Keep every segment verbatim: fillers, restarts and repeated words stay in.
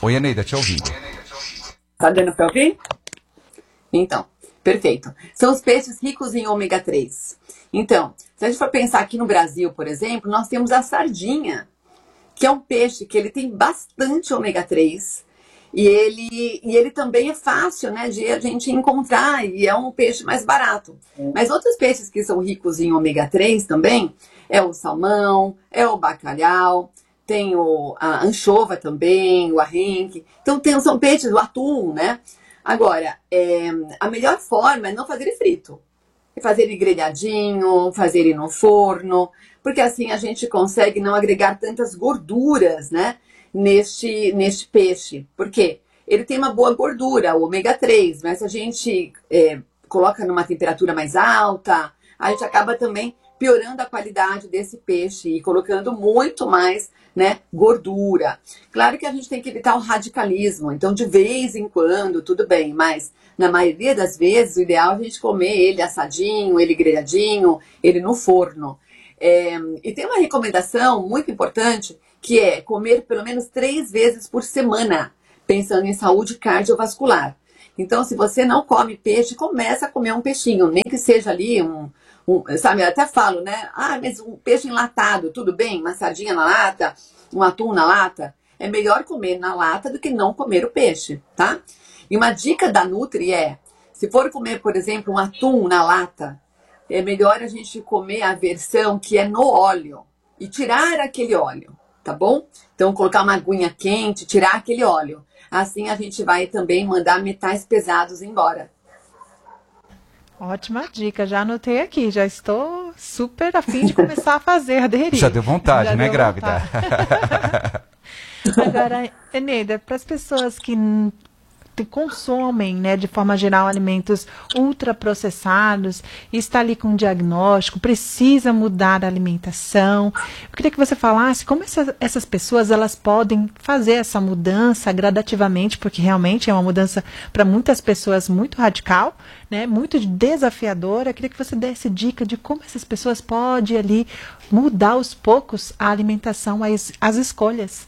Oi, Eneida, te ouvi. Tá dando para ouvir? Então, perfeito. São os peixes ricos em ômega três. Então, se a gente for pensar aqui no Brasil, por exemplo, nós temos a sardinha, que é um peixe que ele tem bastante ômega três. E ele, e ele também é fácil, né, de a gente encontrar, e é um peixe mais barato. Mas outros peixes que são ricos em ômega três também é o salmão, é o bacalhau, tem o, a anchova também, o arrenque. Então tem, são peixes, o atum, né? Agora, é, a melhor forma é não fazer ele frito. É fazer ele grelhadinho, fazer ele no forno, porque assim a gente consegue não agregar tantas gorduras, né? Neste, neste peixe. Por quê? Ele tem uma boa gordura, o ômega três, mas se a gente é, coloca numa temperatura mais alta, a gente acaba também piorando a qualidade desse peixe e colocando muito mais, né, gordura. Claro que a gente tem que evitar o radicalismo, então de vez em quando, tudo bem, mas na maioria das vezes o ideal é a gente comer ele assadinho, ele grelhadinho, ele no forno. É, e tem uma recomendação muito importante, que é comer pelo menos três vezes por semana, pensando em saúde cardiovascular. Então, se você não come peixe, começa a comer um peixinho, nem que seja ali um, um sabe, eu até falo, né? Ah, mas um peixe enlatado, tudo bem? Uma sardinha na lata, um atum na lata. É melhor comer na lata do que não comer o peixe, tá? E uma dica da Nutri é, se for comer, por exemplo, um atum na lata, é melhor a gente comer a versão que é no óleo e tirar aquele óleo. Tá bom? Então, colocar uma aguinha quente, tirar aquele óleo. Assim, a gente vai também mandar metais pesados embora. Ótima dica, já anotei aqui. Já estou super afim de começar a fazer, aderir. Já deu vontade, já né, deu grávida? Vontade. Agora, Eneida, para as pessoas que consomem, né, de forma geral, alimentos ultraprocessados, e está ali com um diagnóstico, precisa mudar a alimentação. Eu queria que você falasse como essa, essas pessoas elas podem fazer essa mudança gradativamente, porque realmente é uma mudança para muitas pessoas muito radical, né, muito desafiadora. Eu queria que você desse dica de como essas pessoas podem ali mudar aos poucos a alimentação, as, as escolhas.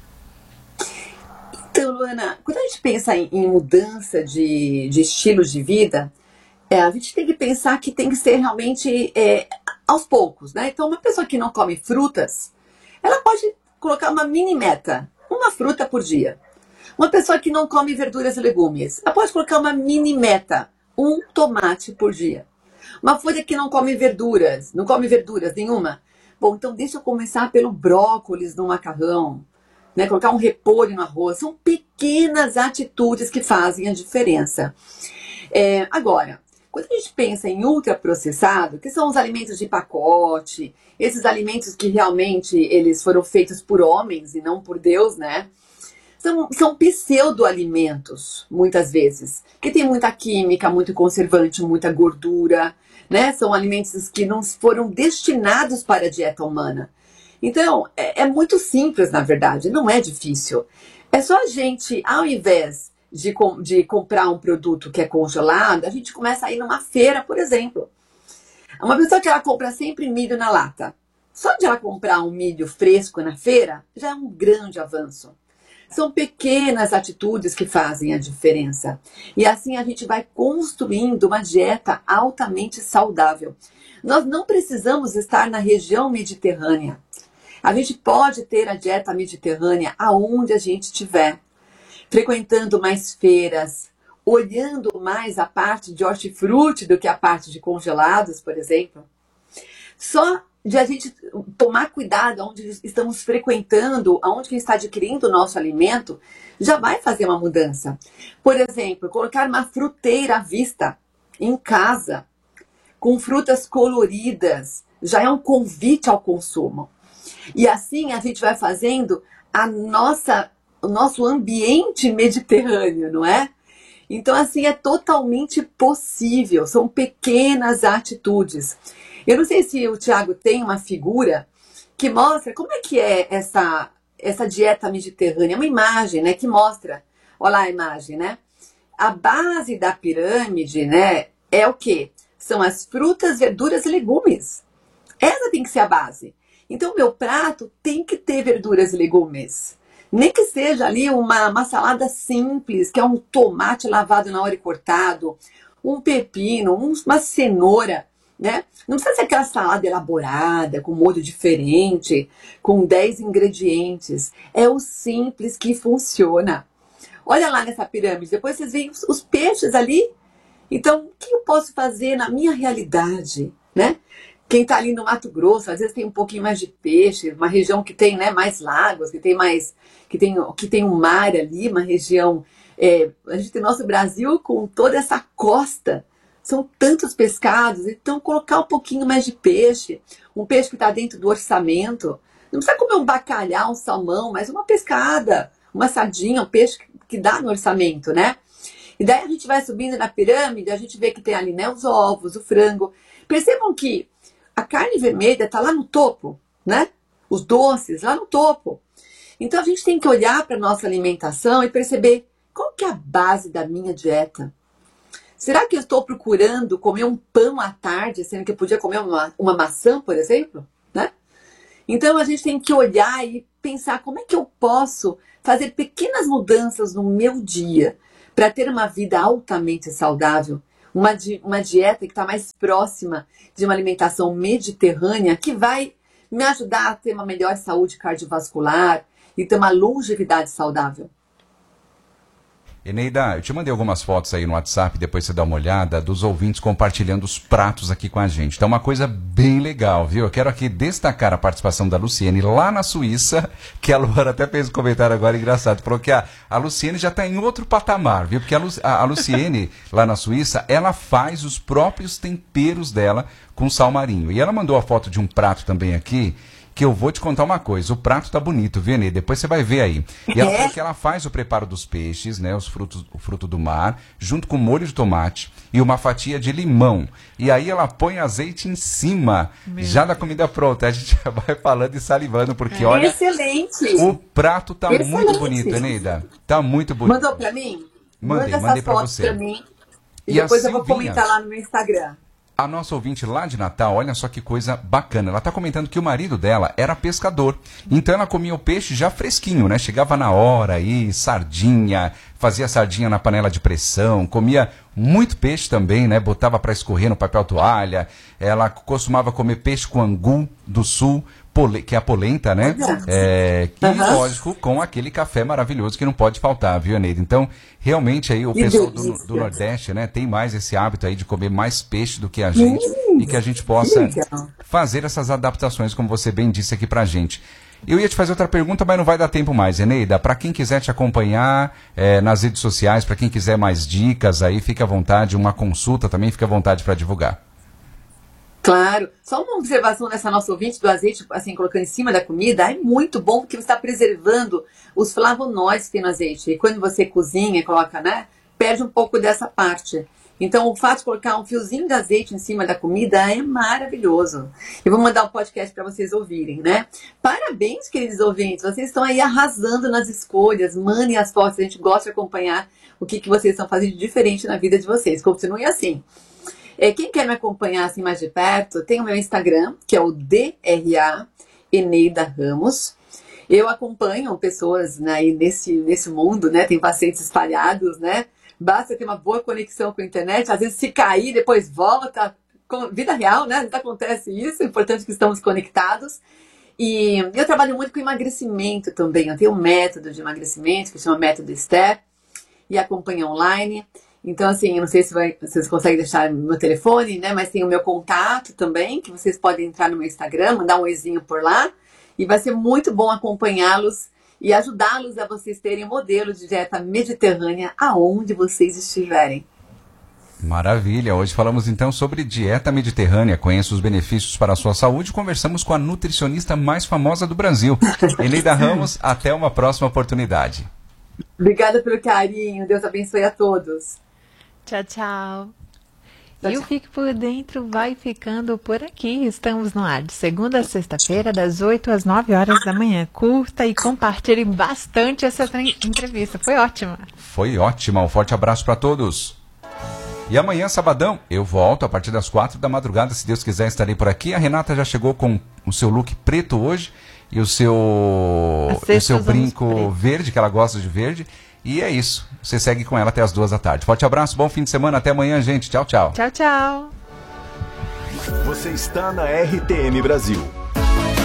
Então, Luana, quando a gente pensa em, em mudança de, de estilos de vida, é, a gente tem que pensar que tem que ser realmente é, aos poucos, né? Então, uma pessoa que não come frutas, ela pode colocar uma mini meta, uma fruta por dia. Uma pessoa que não come verduras e legumes, ela pode colocar uma mini meta, um tomate por dia. Uma folha que não come verduras, não come verduras nenhuma. Bom, então deixa eu começar pelo brócolis no macarrão. Né, colocar um repolho no arroz, são pequenas atitudes que fazem a diferença. É, agora, quando a gente pensa em ultraprocessado, que são os alimentos de pacote, esses alimentos que realmente eles foram feitos por homens e não por Deus, né? São, são pseudo-alimentos, muitas vezes, que tem muita química, muito conservante, muita gordura, né? São alimentos que não foram destinados para a dieta humana. Então, é, é muito simples, na verdade, não é difícil. É só a gente, ao invés de, de comprar um produto que é congelado, a gente começa a ir numa feira, por exemplo. Uma pessoa que ela compra sempre milho na lata. Só de ela comprar um milho fresco na feira, já é um grande avanço. São pequenas atitudes que fazem a diferença. E assim a gente vai construindo uma dieta altamente saudável. Nós não precisamos estar na região mediterrânea. A gente pode ter a dieta mediterrânea aonde a gente estiver, frequentando mais feiras, olhando mais a parte de hortifruti do que a parte de congelados, por exemplo. Só de a gente tomar cuidado onde estamos frequentando, aonde que está adquirindo o nosso alimento, já vai fazer uma mudança. Por exemplo, colocar uma fruteira à vista em casa, com frutas coloridas, já é um convite ao consumo. E assim a gente vai fazendo a nossa, o nosso ambiente mediterrâneo, não é? Então, assim, é totalmente possível. São pequenas atitudes. Eu não sei se o Thiago tem uma figura que mostra como é que é essa, essa dieta mediterrânea. É uma imagem, né, que mostra. Olha lá a imagem, né? A base da pirâmide, né, é o quê? São as frutas, verduras e legumes. Essa tem que ser a base. Então, o meu prato tem que ter verduras e legumes. Nem que seja ali uma, uma salada simples, que é um tomate lavado na hora e cortado, um pepino, um, uma cenoura, né? Não precisa ser aquela salada elaborada, com molho diferente, com dez ingredientes. É o simples que funciona. Olha lá nessa pirâmide, depois vocês veem os, os peixes ali. Então, o que eu posso fazer na minha realidade, né? Quem está ali no Mato Grosso, às vezes tem um pouquinho mais de peixe, uma região que tem, né, mais lagos, que tem mais, que tem, que tem um mar ali, uma região. É, a gente tem nosso Brasil com toda essa costa, são tantos pescados, então colocar um pouquinho mais de peixe, um peixe que está dentro do orçamento. Não precisa comer um bacalhau, um salmão, mas uma pescada, uma sardinha, um peixe que, que dá no orçamento, né? E daí a gente vai subindo na pirâmide, a gente vê que tem ali, né, os ovos, o frango. Percebam que a carne vermelha está lá no topo, né? Os doces lá no topo. Então a gente tem que olhar para a nossa alimentação e perceber qual que é a base da minha dieta. Será que eu estou procurando comer um pão à tarde, sendo que eu podia comer uma, uma maçã, por exemplo? Né? Então a gente tem que olhar e pensar como é que eu posso fazer pequenas mudanças no meu dia para ter uma vida altamente saudável. Uma, di uma dieta que está mais próxima de uma alimentação mediterrânea que vai me ajudar a ter uma melhor saúde cardiovascular e ter uma longevidade saudável. Eneida, eu te mandei algumas fotos aí no WhatsApp, depois você dá uma olhada, dos ouvintes compartilhando os pratos aqui com a gente. Então, uma coisa bem legal, viu? Eu quero aqui destacar a participação da Luciene lá na Suíça, que a Luana até fez um comentário agora engraçado. Falou que a, a Luciene já está em outro patamar, viu? Porque a, Lu, a, a Luciene, lá na Suíça, ela faz os próprios temperos dela com sal marinho. E ela mandou a foto de um prato também aqui, que eu vou te contar uma coisa, o prato tá bonito, viu, Eneida? Depois você vai ver aí. E ela falou que ela faz o preparo dos peixes, né, os frutos, o fruto do mar, junto com molho de tomate e uma fatia de limão. E aí ela põe azeite em cima, Meu já da comida pronta. A gente já vai falando e salivando, porque é olha... Excelente! O prato tá Excelente. muito bonito, Eneida. Tá muito bonito. Mandou pra mim? Mandei, Manda mandei essas pra fotos você. pra mim. E, E depois a eu vou Silvinha? comentar lá no meu Instagram. A nossa ouvinte lá de Natal, olha só que coisa bacana. Ela está comentando que o marido dela era pescador. Então ela comia o peixe já fresquinho, né? Chegava na hora aí, sardinha, fazia sardinha na panela de pressão, comia muito peixe também, né? Botava para escorrer no papel toalha. Ela costumava comer peixe com angu do sul, pole, que é a polenta, né? É, e uhum. lógico, com aquele café maravilhoso que não pode faltar, viu, Eneida? Então, realmente aí o que pessoal do, do Nordeste, né, tem mais esse hábito aí de comer mais peixe do que a gente hum, e que a gente possa fazer essas adaptações, como você bem disse aqui pra gente. Eu ia te fazer outra pergunta, mas não vai dar tempo mais, Eneida. Para quem quiser te acompanhar é, nas redes sociais, para quem quiser mais dicas aí, fica à vontade, uma consulta também, fica à vontade para divulgar. Claro. Só uma observação dessa nossa ouvinte do azeite, assim, colocando em cima da comida, é muito bom porque você está preservando os flavonoides que tem no azeite. E quando você cozinha e coloca, né, perde um pouco dessa parte. Então, o fato de colocar um fiozinho de azeite em cima da comida é maravilhoso. Eu vou mandar um podcast para vocês ouvirem, né? Parabéns, queridos ouvintes. Vocês estão aí arrasando nas escolhas. Mandem as fotos. A gente gosta de acompanhar o que, que vocês estão fazendo de diferente na vida de vocês. Continuem assim. É, quem quer me acompanhar assim mais de perto, tem o meu Instagram, que é o D R A Eneida Ramos. Eu acompanho pessoas, né, nesse, nesse mundo, né? Tem pacientes espalhados, né? Basta ter uma boa conexão com a internet. Às vezes, se cair, depois volta. Com vida real, né? Não acontece isso. É importante que estamos conectados. E eu trabalho muito com emagrecimento também. Eu tenho um método de emagrecimento que se chama Método Step. E acompanho online. Então, assim, eu não sei se vai, vocês conseguem deixar meu telefone, né? Mas tem o meu contato também, que vocês podem entrar no meu Instagram, mandar um oizinho por lá. E vai ser muito bom acompanhá-los e ajudá-los a vocês terem um modelo de dieta mediterrânea aonde vocês estiverem. Maravilha! Hoje falamos então sobre dieta mediterrânea. Conheça os benefícios para a sua saúde. Conversamos com a nutricionista mais famosa do Brasil, Eneida Ramos. Até uma próxima oportunidade. Obrigada pelo carinho. Deus abençoe a todos. Tchau, tchau. Tchau, E o tchau. Fique Por Dentro vai ficando por aqui. Estamos no ar de segunda a sexta-feira, das oito às nove horas da manhã. Curta e compartilhe bastante essa entrevista. Foi ótima. Foi ótima. Um forte abraço para todos. E amanhã, sabadão, eu volto a partir das quatro da madrugada. Se Deus quiser, estarei por aqui. A Renata já chegou com o seu look preto hoje. e o seu, A o seu usamos brinco preto. verde, que ela gosta de verde. E é isso. Você segue com ela até as duas da tarde. Forte abraço, bom fim de semana. Até amanhã, gente. Tchau, tchau. Tchau, tchau. Você está na R T M Brasil.